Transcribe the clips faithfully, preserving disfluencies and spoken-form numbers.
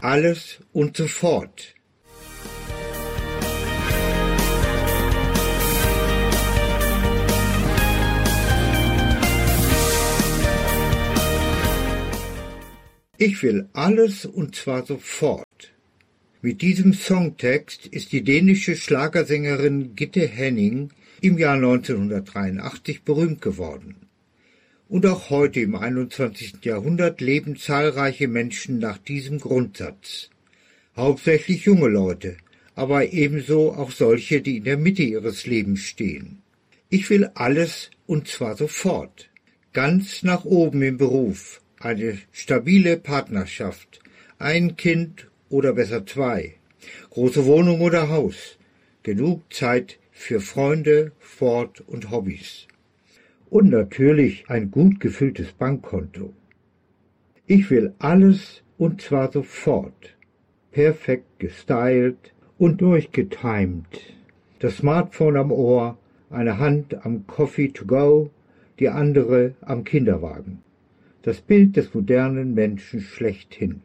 alles und sofort. Ich will alles und zwar sofort. Mit diesem Songtext ist die dänische Schlagersängerin Gitte Henning im Jahr neunzehnhundertdreiundachtzig berühmt geworden. Und auch heute im einundzwanzigsten Jahrhundert leben zahlreiche Menschen nach diesem Grundsatz. Hauptsächlich junge Leute, aber ebenso auch solche, die in der Mitte ihres Lebens stehen. Ich will alles und zwar sofort. Ganz nach oben im Beruf, eine stabile Partnerschaft, ein Kind oder besser zwei, große Wohnung oder Haus, genug Zeit für Freunde, Sport und Hobbys. Und natürlich ein gut gefülltes Bankkonto. Ich will alles und zwar sofort. Perfekt gestylt und durchgetimed. Das Smartphone am Ohr, eine Hand am Coffee to go, die andere am Kinderwagen. Das Bild des modernen Menschen schlechthin.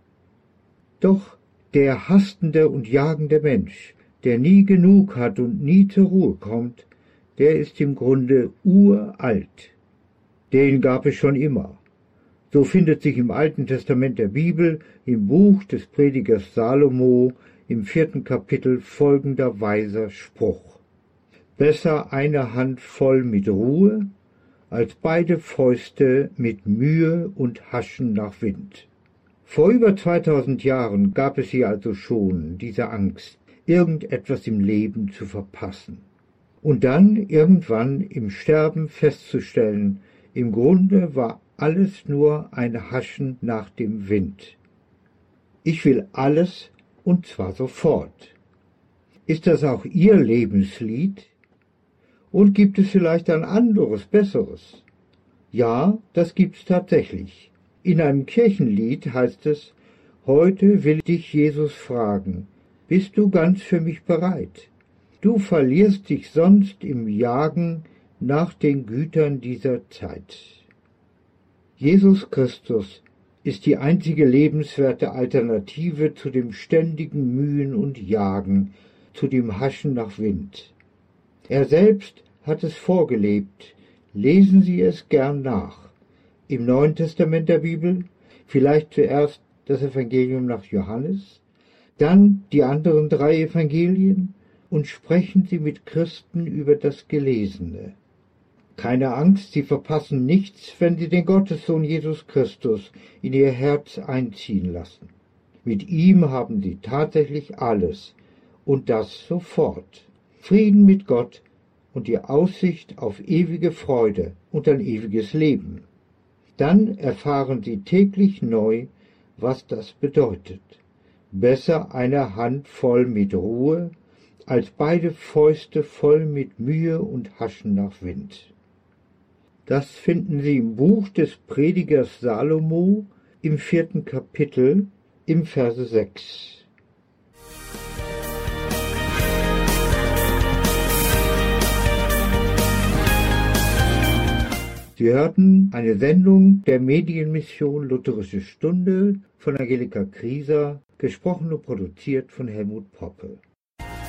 Doch der hastende und jagende Mensch, der nie genug hat und nie zur Ruhe kommt, der ist im Grunde uralt. Den gab es schon immer. So findet sich im Alten Testament der Bibel, im Buch des Predigers Salomo, im vierten Kapitel folgender weiser Spruch. Besser eine Hand voll mit Ruhe, als beide Fäuste mit Mühe und Haschen nach Wind. Vor über zweitausend Jahren gab es hier also schon diese Angst, irgendetwas im Leben zu verpassen. Und dann irgendwann im Sterben festzustellen, im Grunde war alles nur ein Haschen nach dem Wind. Ich will alles und zwar sofort. Ist das auch Ihr Lebenslied? Und gibt es vielleicht ein anderes, besseres? Ja, das gibt's tatsächlich. In einem Kirchenlied heißt es, heute will dich Jesus fragen, bist du ganz für mich bereit? Du verlierst dich sonst im Jagen nach den Gütern dieser Zeit. Jesus Christus ist die einzige lebenswerte Alternative zu dem ständigen Mühen und Jagen, zu dem Haschen nach Wind. Er selbst hat es vorgelebt. Lesen Sie es gern nach. Im Neuen Testament der Bibel, vielleicht zuerst das Evangelium nach Johannes, dann die anderen drei Evangelien und sprechen Sie mit Christen über das Gelesene. Keine Angst, Sie verpassen nichts, wenn Sie den Gottessohn Jesus Christus in Ihr Herz einziehen lassen. Mit ihm haben Sie tatsächlich alles und das sofort. Frieden mit Gott und die Aussicht auf ewige Freude und ein ewiges Leben. Dann erfahren Sie täglich neu, was das bedeutet. Besser eine Hand voll mit Ruhe, als beide Fäuste voll mit Mühe und Haschen nach Wind. Das finden Sie im Buch des Predigers Salomo im vierten Kapitel im Verse sechs. Sie hörten eine Sendung der Medienmission Lutherische Stunde von Angelika Krieser, gesprochen und produziert von Helmut Poppe.